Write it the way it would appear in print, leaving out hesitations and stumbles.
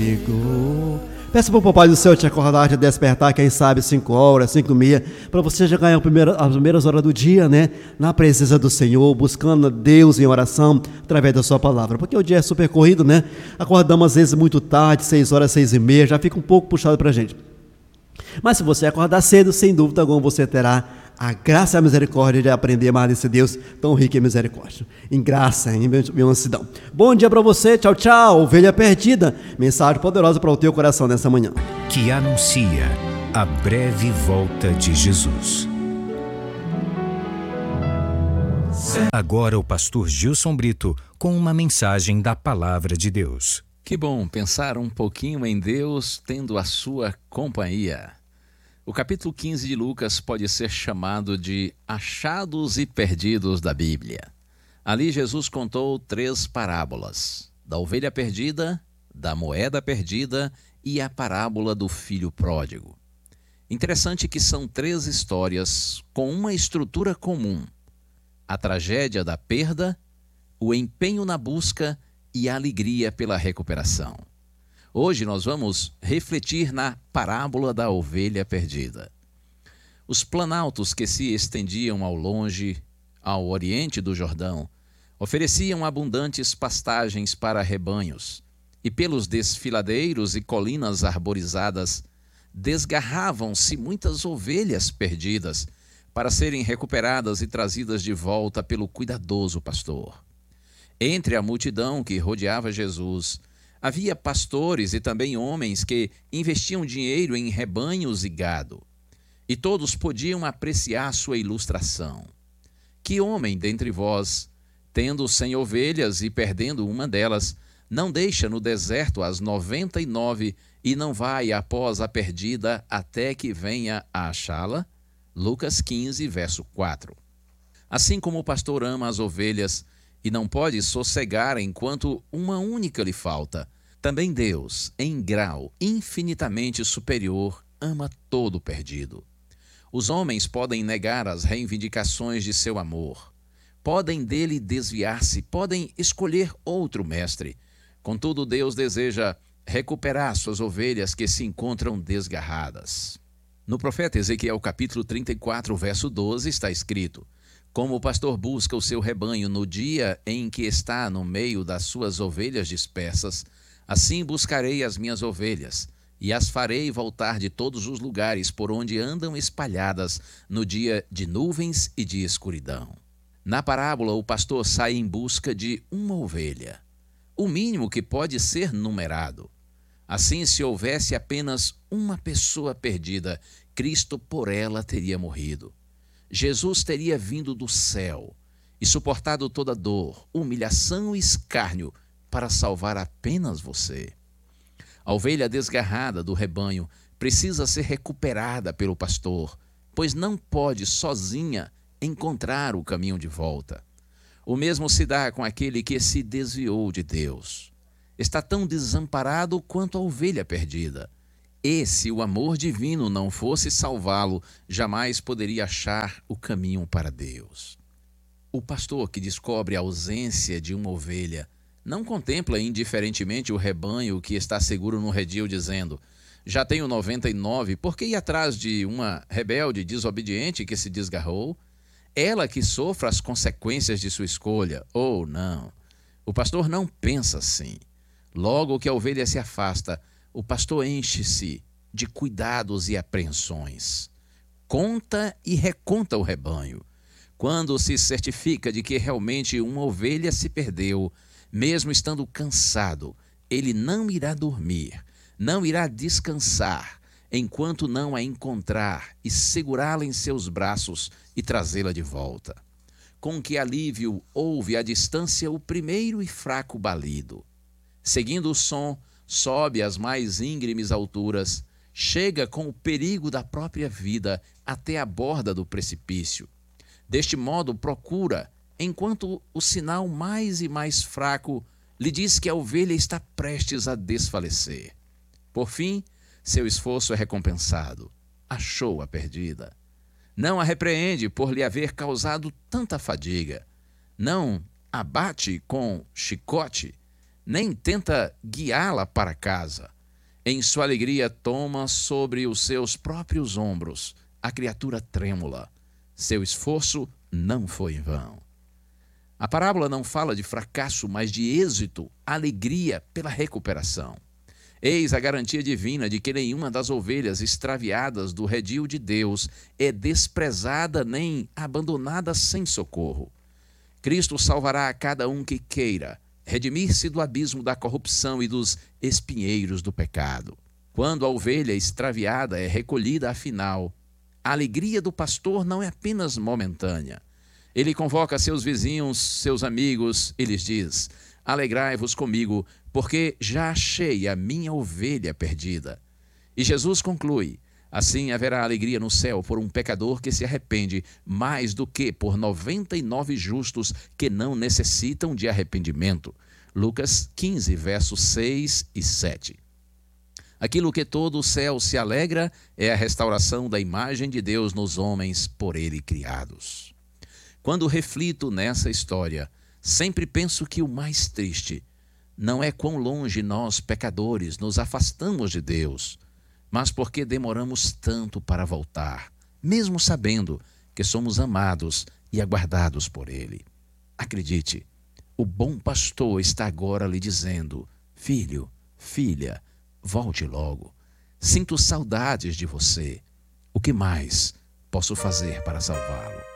Peça para o Papai do Céu te acordar, te despertar, quem sabe 5 horas, 5h30, para você já ganhar as primeiras horas do dia, né? Na presença do Senhor, buscando a Deus em oração, através da sua palavra. Porque o dia é super corrido, né? Acordamos às vezes muito tarde, 6 horas, 6h30, já fica um pouco puxado para a gente. Mas se você acordar cedo, sem dúvida alguma você terá a graça e a misericórdia de aprender mais desse Deus tão rico em misericórdia, em graça, em mansidão. Bom dia para você, tchau, tchau, ovelha perdida. Mensagem poderosa para o teu coração nessa manhã. Que anuncia a breve volta de Jesus. Agora o pastor Gilson Brito com uma mensagem da Palavra de Deus. Que bom pensar um pouquinho em Deus tendo a sua companhia. O capítulo 15 de Lucas pode ser chamado de Achados e Perdidos da Bíblia. Ali Jesus contou 3 parábolas: da ovelha perdida, da moeda perdida e a parábola do filho pródigo. Interessante que são 3 histórias com uma estrutura comum: a tragédia da perda, o empenho na busca e a alegria pela recuperação. Hoje nós vamos refletir na parábola da ovelha perdida. Os planaltos que se estendiam ao longe, ao oriente do Jordão, ofereciam abundantes pastagens para rebanhos, e pelos desfiladeiros e colinas arborizadas desgarravam-se muitas ovelhas perdidas para serem recuperadas e trazidas de volta pelo cuidadoso pastor. Entre a multidão que rodeava Jesus, havia pastores e também homens que investiam dinheiro em rebanhos e gado, e todos podiam apreciar sua ilustração. Que homem dentre vós, tendo 100 ovelhas e perdendo uma delas, não deixa no deserto as 99 e não vai após a perdida até que venha a achá-la? Lucas 15, verso 4. Assim como o pastor ama as ovelhas e não pode sossegar enquanto uma única lhe falta, também Deus, em grau infinitamente superior, ama todo o perdido. Os homens podem negar as reivindicações de seu amor, podem dele desviar-se, podem escolher outro mestre. Contudo, Deus deseja recuperar suas ovelhas que se encontram desgarradas. No profeta Ezequiel, capítulo 34, verso 12, está escrito: como o pastor busca o seu rebanho no dia em que está no meio das suas ovelhas dispersas, assim buscarei as minhas ovelhas, e as farei voltar de todos os lugares por onde andam espalhadas no dia de nuvens e de escuridão. Na parábola, o pastor sai em busca de uma ovelha, o mínimo que pode ser numerado. Assim, se houvesse apenas uma pessoa perdida, Cristo por ela teria morrido. Jesus teria vindo do céu e suportado toda dor, humilhação e escárnio para salvar apenas você. A ovelha desgarrada do rebanho precisa ser recuperada pelo pastor, pois não pode sozinha encontrar o caminho de volta. O mesmo se dá com aquele que se desviou de Deus. Está tão desamparado quanto a ovelha perdida. E se o amor divino não fosse salvá-lo, jamais poderia achar o caminho para Deus. O pastor que descobre a ausência de uma ovelha não contempla indiferentemente o rebanho que está seguro no redil, dizendo: já tenho 99, por que ir atrás de uma rebelde desobediente que se desgarrou? Ela que sofra as consequências de sua escolha. Ou não. O pastor não pensa assim. Logo que a ovelha se afasta, o pastor enche-se de cuidados e apreensões. Conta e reconta o rebanho. Quando se certifica de que realmente uma ovelha se perdeu, mesmo estando cansado, ele não irá dormir, não irá descansar, enquanto não a encontrar e segurá-la em seus braços e trazê-la de volta. Com que alívio ouve à distância o primeiro e fraco balido. Seguindo o som, sobe às mais íngremes alturas, chega com o perigo da própria vida até a borda do precipício. Deste modo procura, enquanto o sinal mais e mais fraco lhe diz que a ovelha está prestes a desfalecer. Por fim, seu esforço é recompensado. Achou a perdida. Não a repreende por lhe haver causado tanta fadiga. Não a bate com chicote, nem tenta guiá-la para casa. Em sua alegria, toma sobre os seus próprios ombros a criatura trêmula. Seu esforço não foi em vão. A parábola não fala de fracasso, mas de êxito, alegria pela recuperação. Eis a garantia divina de que nenhuma das ovelhas extraviadas do redil de Deus é desprezada nem abandonada sem socorro. Cristo salvará a cada um que queira redimir-se do abismo da corrupção e dos espinheiros do pecado. Quando a ovelha extraviada é recolhida afinal, a alegria do pastor não é apenas momentânea. Ele convoca seus vizinhos, seus amigos e lhes diz: alegrai-vos comigo, porque já achei a minha ovelha perdida. E Jesus conclui: assim haverá alegria no céu por um pecador que se arrepende, mais do que por 99 justos que não necessitam de arrependimento. Lucas 15, versos 6 e 7. Aquilo que todo o céu se alegra é a restauração da imagem de Deus nos homens por ele criados. Quando reflito nessa história, sempre penso que o mais triste não é quão longe nós, pecadores, nos afastamos de Deus, mas porque demoramos tanto para voltar, mesmo sabendo que somos amados e aguardados por Ele. Acredite, o bom pastor está agora lhe dizendo: filho, filha, volte logo. Sinto saudades de você. O que mais posso fazer para salvá-lo?